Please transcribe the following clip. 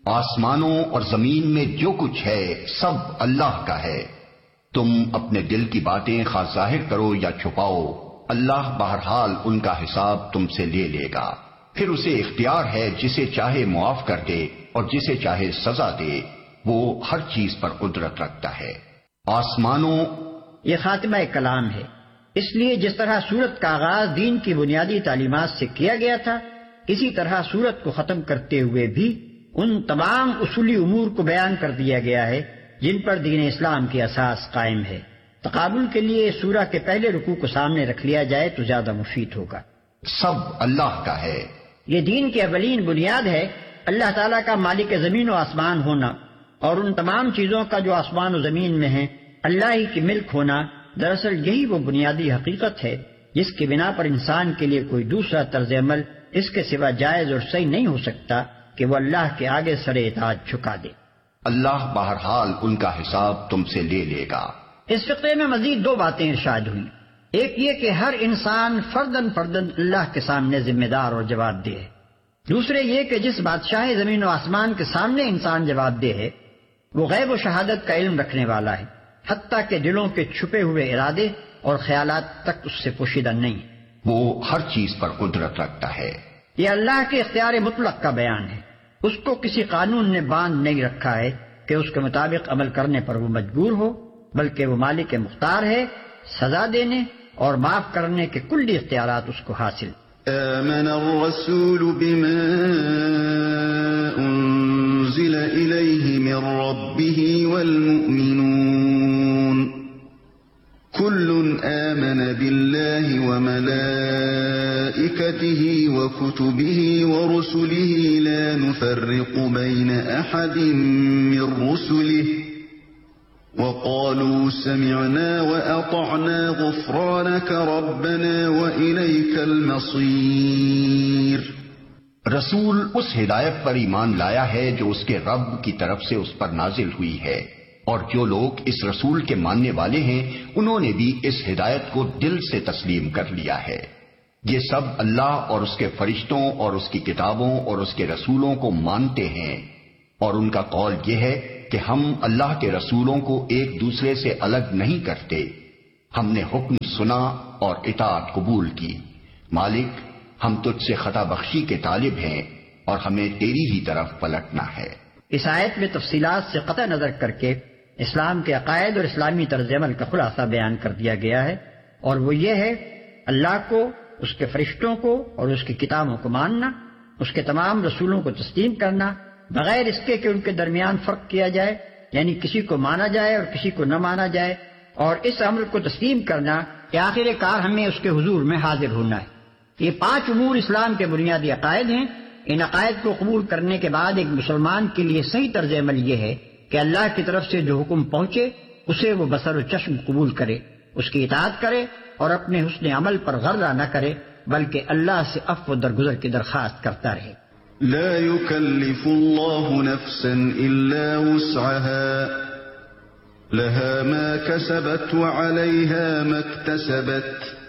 آسمانوں اور زمین میں جو کچھ ہے سب اللہ کا ہے۔ تم اپنے دل کی باتیں خواہ ظاہر کرو یا چھپاؤ، اللہ بہرحال ان کا حساب تم سے لے لے گا۔ پھر اسے اختیار ہے جسے چاہے معاف کر دے اور جسے چاہے سزا دے، وہ ہر چیز پر قدرت رکھتا ہے۔ آسمانوں، یہ خاتمہ کلام ہے، اس لیے جس طرح سورت کا آغاز دین کی بنیادی تعلیمات سے کیا گیا تھا، اسی طرح سورت کو ختم کرتے ہوئے بھی ان تمام اصولی امور کو بیان کر دیا گیا ہے جن پر دین اسلام کی اساس قائم ہے۔ تقابل کے لیے سورہ کے پہلے رکوع کو سامنے رکھ لیا جائے تو زیادہ مفید ہوگا۔ سب اللہ کا ہے۔ یہ دین کی اولین بنیاد ہے اللہ تعالیٰ کا مالک زمین و آسمان ہونا، اور ان تمام چیزوں کا جو آسمان و زمین میں ہیں اللہ ہی کی ملک ہونا۔ دراصل یہی وہ بنیادی حقیقت ہے جس کی بنا پر انسان کے لیے کوئی دوسرا طرز عمل اس کے سوا جائز اور صحیح نہیں ہو سکتا کہ وہ اللہ کے آگے سر اطاعت جھکا دے۔ اللہ بہرحال ان کا حساب تم سے لے لے گا۔ اس فقرے میں مزید دو باتیں ارشاد ہوئیں، ایک یہ کہ ہر انسان فردن اللہ کے سامنے ذمہ دار اور جواب دہ ہے، دوسرے یہ کہ جس بادشاہ زمین و آسمان کے سامنے انسان جواب دہ ہے وہ غیب و شہادت کا علم رکھنے والا ہے، حتیٰ کہ دلوں کے چھپے ہوئے ارادے اور خیالات تک اس سے پوشیدہ نہیں۔ وہ ہر چیز پر قدرت رکھتا ہے۔ یہ اللہ کے اختیار مطلق کا بیان ہے، اس کو کسی قانون نے باندھ نہیں رکھا ہے کہ اس کے مطابق عمل کرنے پر وہ مجبور ہو، بلکہ وہ مالک مختار ہے، سزا دینے اور معاف کرنے کے کلی اختیارات اس کو حاصل۔ آمن الرسول بما انزل الیہ من ربہ والمؤمنون كل آمن بالله وملائكته وكتبه ورسله لا نفرق بين أحد من رسله وقالوا سمعنا وأطعنا غفرانك ربنا وإليك المصير۔ رسول اس ہدایت پر ایمان لایا ہے جو اس کے رب کی طرف سے اس پر نازل ہوئی ہے، اور جو لوگ اس رسول کے ماننے والے ہیں انہوں نے بھی اس ہدایت کو دل سے تسلیم کر لیا ہے۔ یہ سب اللہ اور اس کے فرشتوں اور اس کی کتابوں اور اس کے رسولوں کو مانتے ہیں، اور ان کا قول یہ ہے کہ ہم اللہ کے رسولوں کو ایک دوسرے سے الگ نہیں کرتے، ہم نے حکم سنا اور اطاعت قبول کی۔ مالک، ہم تجھ سے خطا بخشی کے طالب ہیں اور ہمیں تیری ہی طرف پلٹنا ہے۔ اس آیت میں تفصیلات سے قطع نظر کر کے اسلام کے عقائد اور اسلامی طرز عمل کا خلاصہ بیان کر دیا گیا ہے، اور وہ یہ ہے اللہ کو، اس کے فرشتوں کو اور اس کی کتابوں کو ماننا، اس کے تمام رسولوں کو تسلیم کرنا بغیر اس کے کہ ان کے درمیان فرق کیا جائے، یعنی کسی کو مانا جائے اور کسی کو نہ مانا جائے، اور اس عمل کو تسلیم کرنا کہ آخر کار ہمیں اس کے حضور میں حاضر ہونا ہے۔ یہ 5 امور اسلام کے بنیادی عقائد ہیں۔ ان عقائد کو قبول کرنے کے بعد ایک مسلمان کے لیے صحیح طرز عمل یہ ہے کہ اللہ کی طرف سے جو حکم پہنچے اسے وہ بصر و چشم قبول کرے، اس کی اطاعت کرے اور اپنے حسن عمل پر غرہ نہ کرے، بلکہ اللہ سے عفو و درگزر کی درخواست کرتا رہے۔ لا يكلف الله نفسا إلا وسعها لها ما كسبت وعليها ما اكتسبت